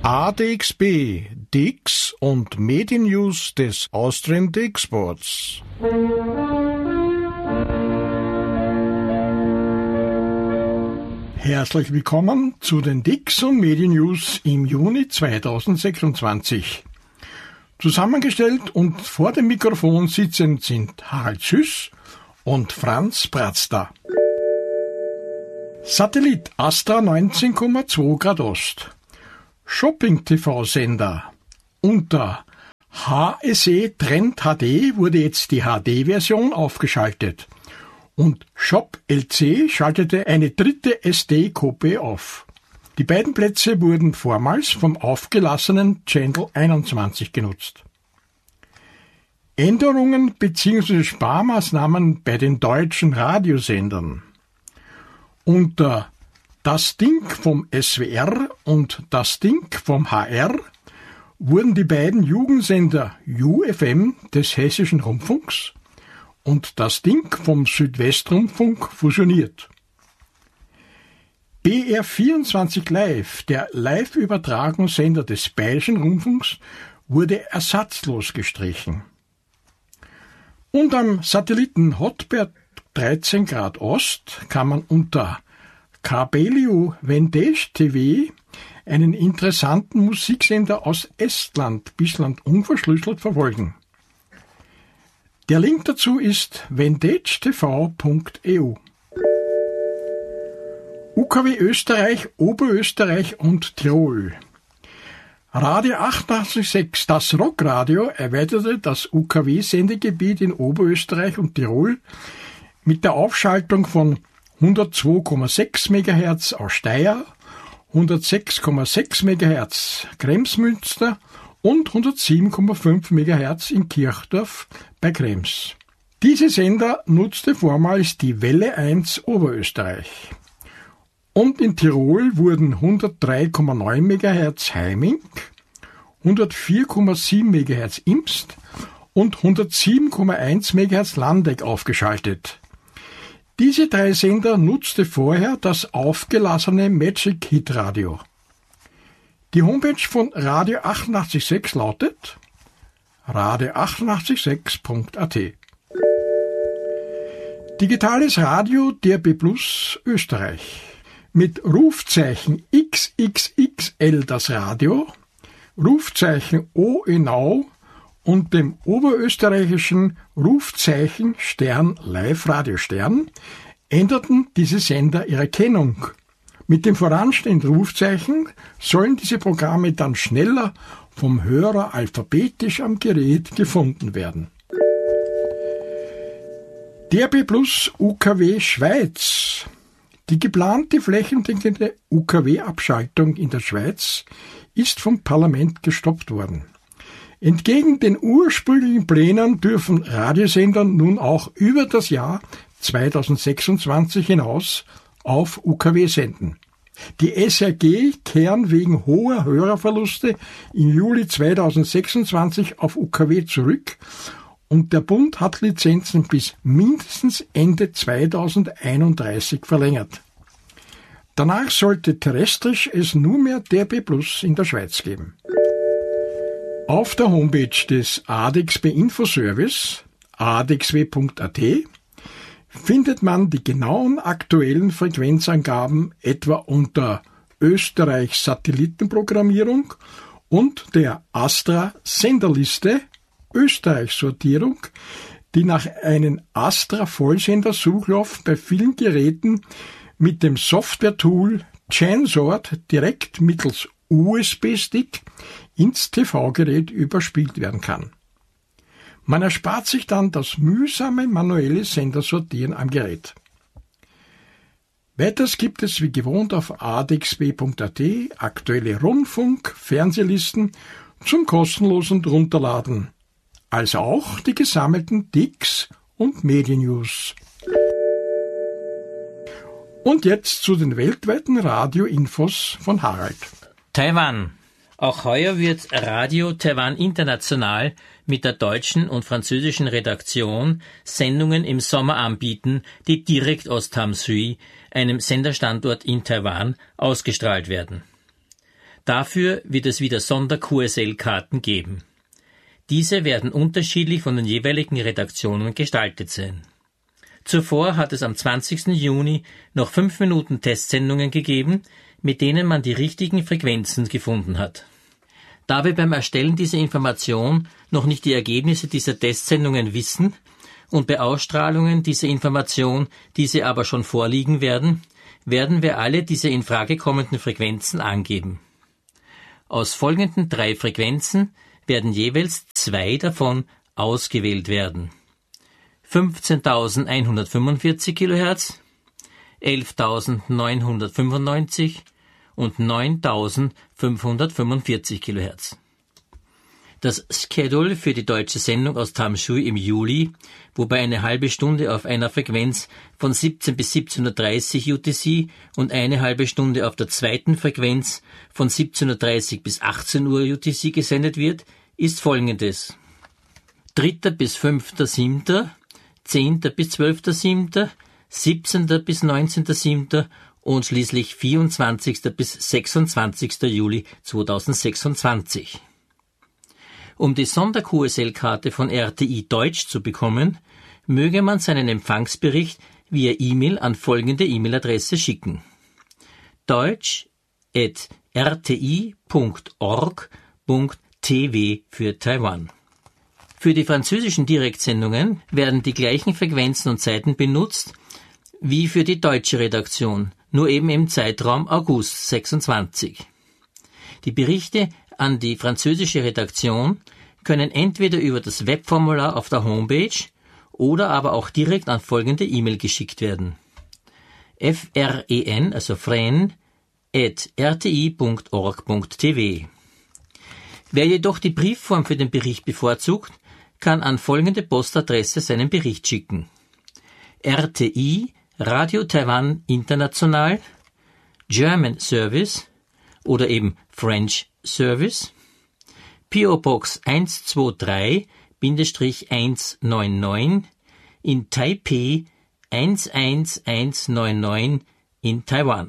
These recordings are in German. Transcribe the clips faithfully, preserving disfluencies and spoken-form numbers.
A D X B, D I X und Mediennews des Austrian D I X-Boards. Herzlich willkommen zu den D I X und Mediennews im Juni zweitausendsechsundzwanzig. Zusammengestellt und vor dem Mikrofon sitzend sind Harald Süß und Franz Bratzda. Satellit Astra neunzehn Komma zwei Grad Ost. Shopping-T V-Sender. Unter H S E Trend H D wurde jetzt die H D-Version aufgeschaltet. Und Shop L C schaltete eine dritte S D-Kopie auf. Die beiden Plätze wurden vormals vom aufgelassenen Channel einundzwanzig genutzt. Änderungen bzw. Sparmaßnahmen bei den deutschen Radiosendern. Unter Das Ding vom S W R und Das Ding vom H R wurden die beiden Jugendsender U F M des Hessischen Rundfunks und Das Ding vom Südwestrundfunk fusioniert. B R vierundzwanzig Live, der Live-Übertragungssender des Bayerischen Rundfunks, wurde ersatzlos gestrichen. Und am Satelliten Hotbird dreizehn Grad Ost kann man unter Kabeliu Vendes T V einen interessanten Musiksender aus Estland bislang unverschlüsselt verfolgen. Der Link dazu ist vendetv punkt e u. U K W Österreich, Oberösterreich und Tirol. Radio achtundachtzig Komma sechs, das Rockradio, erweiterte das U K W-Sendegebiet in Oberösterreich und Tirol mit der Aufschaltung von hundertzwei Komma sechs Megahertz aus Steyr, hundertsechs Komma sechs Megahertz Kremsmünster und hundertsieben Komma fünf Megahertz in Kirchdorf bei Krems. Diese Sender nutzte vormals die Welle eins Oberösterreich. Und in Tirol wurden hundertdrei Komma neun Megahertz Heiming, hundertvier Komma sieben Megahertz Imst und hundertsieben Komma eins Megahertz Landeck aufgeschaltet. Diese drei Sender nutzte vorher das aufgelassene Magic Hit Radio. Die Homepage von Radio achtundachtzig Komma sechs lautet radio achtundachtzig Komma sechs punkt a t. Digitales Radio D R B Plus Österreich. Mit Rufzeichen X X X L das Radio, Rufzeichen O Enau und dem oberösterreichischen Rufzeichen Stern Live Radio Stern änderten diese Sender ihre Kennung. Mit dem voranstehenden Rufzeichen sollen diese Programme dann schneller vom Hörer alphabetisch am Gerät gefunden werden. D R B Plus U K W Schweiz. Die geplante flächendeckende U K W-Abschaltung in der Schweiz ist vom Parlament gestoppt worden. Entgegen den ursprünglichen Plänen dürfen Radiosender nun auch über das Jahr zweitausendsechsundzwanzig hinaus auf U K W senden. Die S R G kehren wegen hoher Hörerverluste im Juli zweitausendsechsundzwanzig auf U K W zurück und der Bund hat Lizenzen bis mindestens Ende zweitausendeinunddreißig verlängert. Danach sollte terrestrisch es nur mehr D R B Plus in der Schweiz geben. Auf der Homepage des A D X B Infoservice a d x w punkt a t findet man die genauen aktuellen Frequenzangaben etwa unter Österreich Satellitenprogrammierung und der Astra Senderliste Österreich-Sortierung, die nach einem Astra-Vollsender-Suchlauf bei vielen Geräten mit dem Software-Tool Chansort direkt mittels U S B-Stick ins T V-Gerät überspielt werden kann. Man erspart sich dann das mühsame manuelle Sendersortieren am Gerät. Weiters gibt es wie gewohnt auf a d x b punkt a t aktuelle Rundfunk-, Fernsehlisten zum kostenlosen Runterladen, als auch die gesammelten D I X und Mediennews. Und jetzt zu den weltweiten Radio-Infos von Harald. Taiwan. Auch heuer wird Radio Taiwan International mit der deutschen und französischen Redaktion Sendungen im Sommer anbieten, die direkt aus Tam Sui, einem Senderstandort in Taiwan, ausgestrahlt werden. Dafür wird es wieder Sonder-Q S L-Karten geben. Diese werden unterschiedlich von den jeweiligen Redaktionen gestaltet sein. Zuvor hat es am zwanzigsten Juni noch fünf Minuten Testsendungen gegeben, mit denen man die richtigen Frequenzen gefunden hat. Da wir beim Erstellen dieser Information noch nicht die Ergebnisse dieser Testsendungen wissen und bei Ausstrahlungen dieser Information diese aber schon vorliegen werden, werden wir alle diese in Frage kommenden Frequenzen angeben. Aus folgenden drei Frequenzen werden jeweils zwei davon ausgewählt werden. fünfzehntausendeinhundertfünfundvierzig Kilohertz, elftausendneunhundertfünfundneunzig und neuntausendfünfhundertfünfundvierzig Kilohertz. Das Schedule für die deutsche Sendung aus Tamshui im Juli, wobei eine halbe Stunde auf einer Frequenz von siebzehn bis siebzehn Uhr dreißig U T C und eine halbe Stunde auf der zweiten Frequenz von siebzehn Uhr dreißig bis achtzehn Uhr U T C gesendet wird, ist folgendes. dritter bis fünfter siebter, zehnter bis zwölfter siebter, siebzehnter bis neunzehnter siebter und schließlich vierundzwanzigster bis sechsundzwanzigster Juli zweitausendsechsundzwanzig. Um die Sonder-Q S L-Karte von R T I Deutsch zu bekommen, möge man seinen Empfangsbericht via E-Mail an folgende E-Mail-Adresse schicken: deutsch at r t i punkt org punkt t v für Taiwan. Für die französischen Direktsendungen werden die gleichen Frequenzen und Zeiten benutzt wie für die deutsche Redaktion, nur eben im Zeitraum August sechsundzwanzig. Die Berichte an die französische Redaktion können entweder über das Webformular auf der Homepage oder aber auch direkt an folgende E-Mail geschickt werden: fren, also fren, at r t i punkt org punkt t v. Wer jedoch die Briefform für den Bericht bevorzugt, kann an folgende Postadresse seinen Bericht schicken: R T I, Radio Taiwan International, German Service oder eben French Service, P O Box eins zwei drei eins neun neun in Taipei eins eins eins neun neun in Taiwan.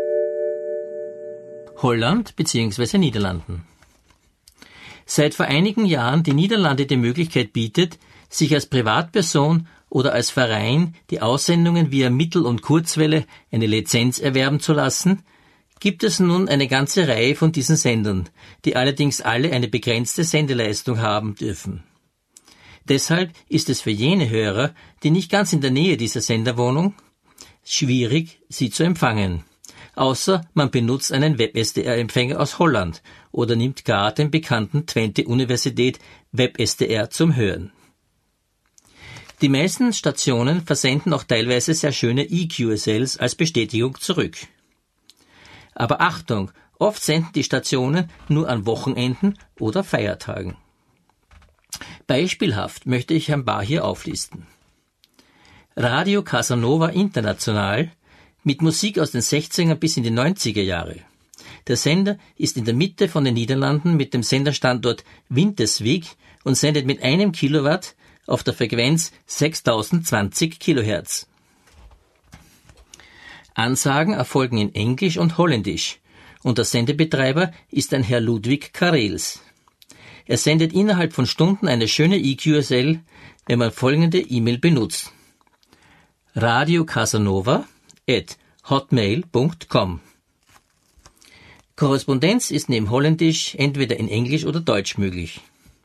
Holland bzw. Niederlanden. Seit vor einigen Jahren die Niederlande die Möglichkeit bietet, sich als Privatperson oder als Verein die Aussendungen via Mittel- und Kurzwelle eine Lizenz erwerben zu lassen, gibt es nun eine ganze Reihe von diesen Sendern, die allerdings alle eine begrenzte Sendeleistung haben dürfen. Deshalb ist es für jene Hörer, die nicht ganz in der Nähe dieser Senderwohnung, schwierig, sie zu empfangen. Außer man benutzt einen Web-S D R-Empfänger aus Holland oder nimmt gar den bekannten Twente-Universität Web-S D R zum Hören. Die meisten Stationen versenden auch teilweise sehr schöne E Q S Ls als Bestätigung zurück. Aber Achtung, oft senden die Stationen nur an Wochenenden oder Feiertagen. Beispielhaft möchte ich ein paar hier auflisten. Radio Casanova International mit Musik aus den sechziger bis in die neunziger Jahre. Der Sender ist in der Mitte von den Niederlanden mit dem Senderstandort Winterswijk und sendet mit einem Kilowatt auf der Frequenz sechstausendzwanzig Kilohertz. Ansagen erfolgen in Englisch und Holländisch und der Sendebetreiber ist ein Herr Ludwig Karels. Er sendet innerhalb von Stunden eine schöne E Q S L, wenn man folgende E-Mail benutzt: Radio Casanova at hotmail punkt com. Korrespondenz ist neben Holländisch entweder in Englisch oder Deutsch möglich.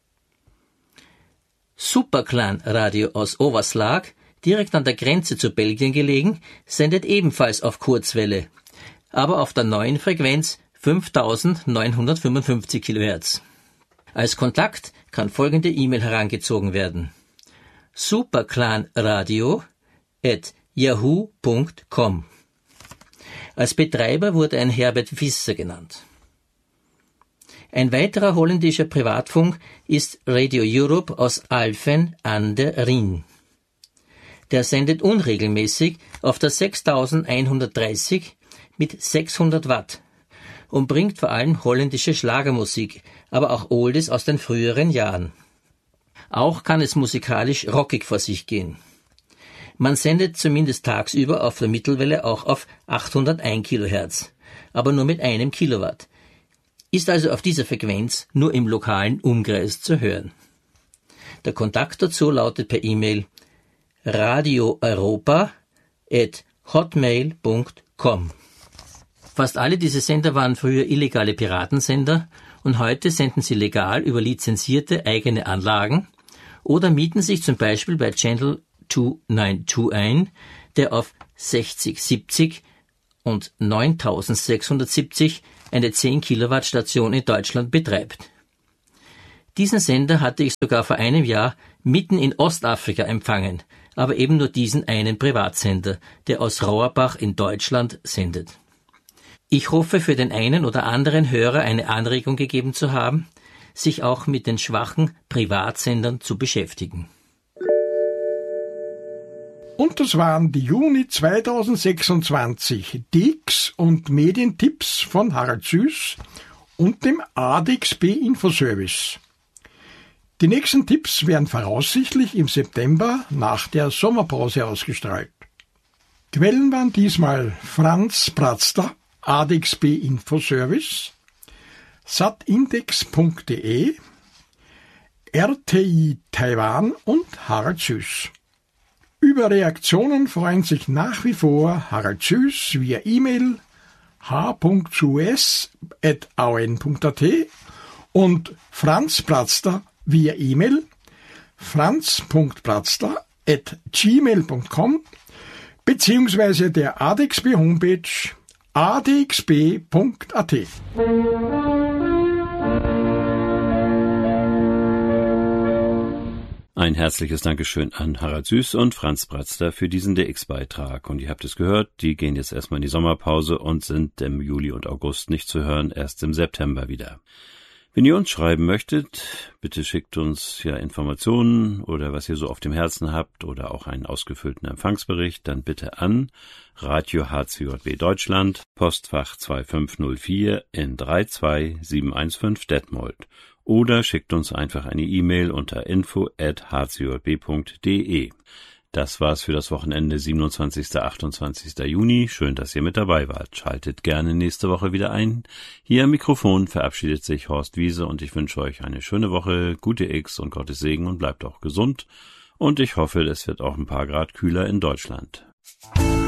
Superclan Radio aus Overslag, direkt an der Grenze zu Belgien gelegen, sendet ebenfalls auf Kurzwelle, aber auf der neuen Frequenz fünftausendneunhundertfünfundfünfzig Kilohertz. Als Kontakt kann folgende E-Mail herangezogen werden: superclanradio at yahoo punkt com. Als Betreiber wurde ein Herbert Visser genannt. Ein weiterer holländischer Privatfunk ist Radio Europe aus Alphen an der Rijn. Der sendet unregelmäßig auf der sechstausendeinhundertdreißig mit sechshundert Watt und bringt vor allem holländische Schlagermusik, aber auch Oldies aus den früheren Jahren. Auch kann es musikalisch rockig vor sich gehen. Man sendet zumindest tagsüber auf der Mittelwelle auch auf achthunderteins Kilohertz, aber nur mit einem Kilowatt. ist also auf dieser Frequenz nur im lokalen Umkreis zu hören. Der Kontakt dazu lautet per E-Mail radioeuropa at hotmail punkt com. Fast alle diese Sender waren früher illegale Piratensender und heute senden sie legal über lizenzierte eigene Anlagen oder mieten sich zum Beispiel bei Channel zweihundertneunundneunzig ein, der auf sechzig siebzig und neuntausendsechshundertsiebzig eine zehn Kilowatt Station in Deutschland betreibt. Diesen Sender hatte ich sogar vor einem Jahr mitten in Ostafrika empfangen, aber eben nur diesen einen Privatsender, der aus Rohrbach in Deutschland sendet. Ich hoffe, für den einen oder anderen Hörer eine Anregung gegeben zu haben, sich auch mit den schwachen Privatsendern zu beschäftigen. Und das waren die Juni zweitausendsechsundzwanzig Dix und Medientipps von Harald Süß und dem A D X B Infoservice. Die nächsten Tipps werden voraussichtlich im September nach der Sommerpause ausgestrahlt. Quellen waren diesmal Franz Bratzter, A D X B Infoservice, satindex punkt de, R T I Taiwan und Harald Süß. Über Reaktionen freuen sich nach wie vor Harald Süß via E-Mail h punkt süß at a o n punkt a t und Franz Bratzter via E-Mail franz punkt bratzter at gmail punkt com beziehungsweise der A D X B Homepage a d x b punkt a t. Ein herzliches Dankeschön an Harald Süß und Franz Bratzter für diesen D X-Beitrag. Und ihr habt es gehört, die gehen jetzt erstmal in die Sommerpause und sind im Juli und August nicht zu hören, erst im September wieder. Wenn ihr uns schreiben möchtet, bitte schickt uns ja Informationen oder was ihr so auf dem Herzen habt oder auch einen ausgefüllten Empfangsbericht, dann bitte an Radio H C J B Deutschland, Postfach zwei fünf null vier in drei zwei sieben eins fünf Detmold. Oder schickt uns einfach eine E-Mail unter info at h c j b punkt d e. Das war's für das Wochenende siebenundzwanzigsten bis achtundzwanzigsten Juni. Schön, dass ihr mit dabei wart. Schaltet gerne nächste Woche wieder ein. Hier am Mikrofon verabschiedet sich Horst Wiese und ich wünsche euch eine schöne Woche, gute X und Gottes Segen und bleibt auch gesund. Und ich hoffe, es wird auch ein paar Grad kühler in Deutschland.